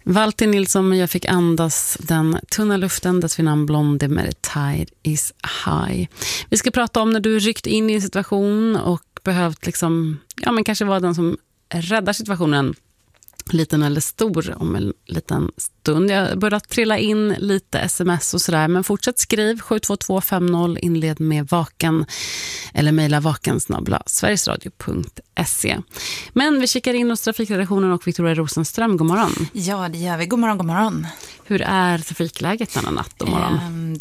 Walter Nilsson, jag fick andas den tunna luften, dess vid namn Blondie med The Tide is High. Vi ska prata om när du ryckt in i en situation och behövt liksom, ja men kanske vara den som räddar situationen, liten eller stor, om en liten stund. Jag börjar trilla in lite sms och sådär, men fortsätt skriv 72250, inled med vaken eller mejla vaken@sverigesradio.se. Men vi kikar in hos trafikredaktionen och Victoria Rosenström. God morgon. Ja, det gör vi. God morgon, god morgon. Hur är trafikläget denna natt och morgon?